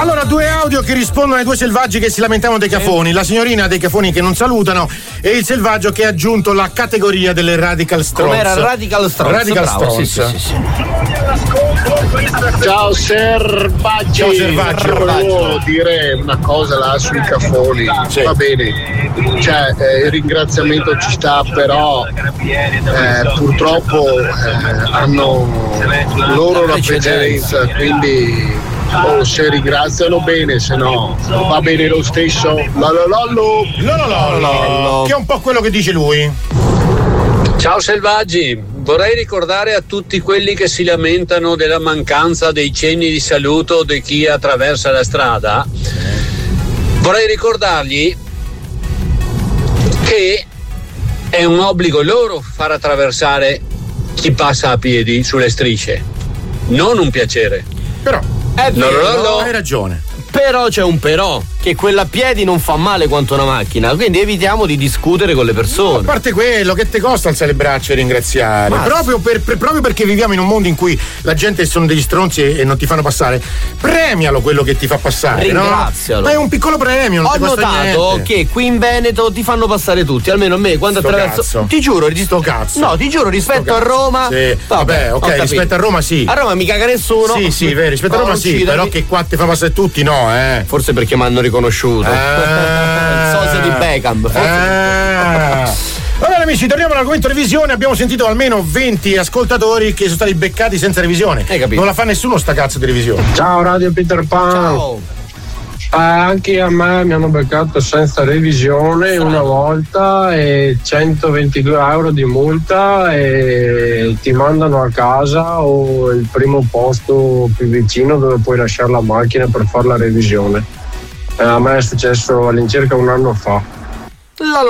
Allora, due audio che rispondono ai due selvaggi che si lamentavano dei cafoni. La signorina dei cafoni che non salutano e il selvaggio che ha aggiunto la categoria delle radical stronze. Com'era Radical Stronze? Radical bravo, stronze. sì. Ciao Servaggi. Ciao Servaggi. Volevo dire una cosa là sui cafoni. Sì. Va bene, cioè il ringraziamento ci sta, però purtroppo hanno loro la precedenza, quindi se ringraziano bene, se no va bene lo stesso. Che è un po' quello che dice lui. Ciao selvaggi, vorrei ricordare a tutti quelli che si lamentano della mancanza dei cenni di saluto di chi attraversa la strada, vorrei ricordargli che è un obbligo loro far attraversare chi passa a piedi sulle strisce, non un piacere. Però No. hai ragione. Però c'è un però, che quella a piedi non fa male quanto una macchina, quindi evitiamo di discutere con le persone. A parte quello, che te costa alzare le braccia e ringraziare? Ma Proprio perché viviamo in un mondo in cui la gente sono degli stronzi e non ti fanno passare, premialo quello che ti fa passare. Ringrazialo. No? Ma è un piccolo premio, non Ho ti costa notato niente. che qui in Veneto ti fanno passare tutti, almeno a me quando Sto attraverso. cazzo. Ti giuro, Sto cazzo. No, ti giuro, rispetto a Roma. Sì. Vabbè, ho ok, capito. rispetto a Roma sì. A Roma mi caga nessuno. Sì, vero, rispetto a No, Roma sì, uccidimi. però che qua ti fa passare tutti, no, Forse perché mi hanno riconosciuto. Il sosia di Beckham. Allora amici, torniamo all'argomento revisione. Abbiamo sentito almeno 20 ascoltatori che sono stati beccati senza revisione. Hai capito? Non la fa nessuno sta cazzo di revisione. Ciao Radio Peter Pan. Ciao. Anche a me mi hanno beccato senza revisione una volta e 122 euro di multa e ti mandano a casa o il primo posto più vicino dove puoi lasciare la macchina per fare la revisione. A me è successo all'incirca un anno fa.